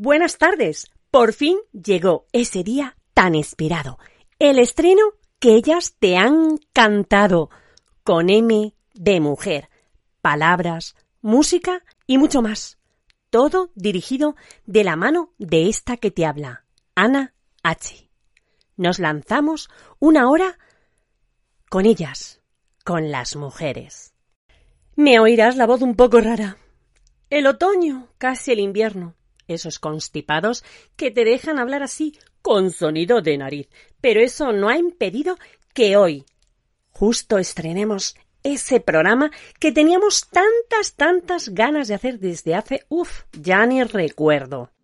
Buenas tardes. Por fin llegó ese día tan esperado. El estreno que ellas te han cantado. Con M de mujer. Palabras, música y mucho más. Todo dirigido de la mano de esta que te habla, Ana H. Nos lanzamos una hora con ellas, con las mujeres. Me oirás la voz un poco rara. El otoño, casi el invierno. Esos constipados que te dejan hablar así, con sonido de nariz. Pero eso no ha impedido que hoy justo estrenemos ese programa que teníamos tantas ganas de hacer desde hace, ya ni recuerdo.